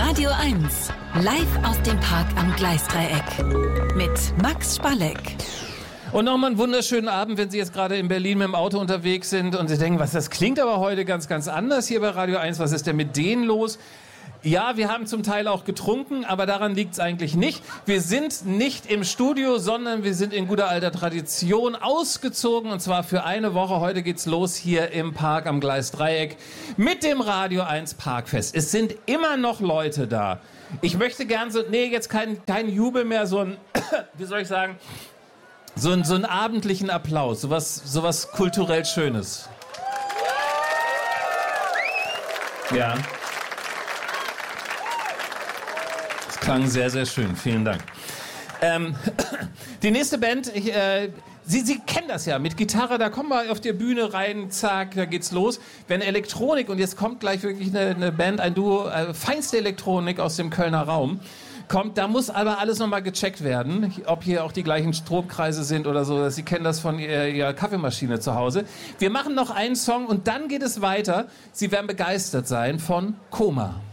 Radio 1, live aus dem Park am Gleisdreieck mit Max Spalleck. Und nochmal einen wunderschönen Abend, wenn Sie jetzt gerade in Berlin mit dem Auto unterwegs sind und Sie denken, das klingt aber heute ganz, ganz anders hier bei Radio 1. Was ist denn mit denen los? Ja, wir haben zum Teil auch getrunken, aber daran liegt es eigentlich nicht. Wir sind nicht im Studio, sondern wir sind in guter alter Tradition ausgezogen, und zwar für eine Woche. Heute geht's los hier im Park am Gleisdreieck mit dem Radio 1 Parkfest. Es sind immer noch Leute da. Ich möchte gern jetzt kein Jubel mehr, so ein, wie soll ich sagen, so einen abendlichen Applaus, sowas kulturell Schönes. Ja. Das klang sehr, sehr schön. Vielen Dank. Die nächste Band, Sie kennen das ja, mit Gitarre, da kommen wir auf der Bühne rein, zack, da geht's los. Wenn Elektronik, und jetzt kommt gleich wirklich eine Band, ein Duo, feinste Elektronik aus dem Kölner Raum, kommt, da muss aber alles nochmal gecheckt werden, ob hier auch die gleichen Stromkreise sind oder so. Sie kennen das von Ihrer Kaffeemaschine zu Hause. Wir machen noch einen Song und dann geht es weiter. Sie werden begeistert sein von Koma.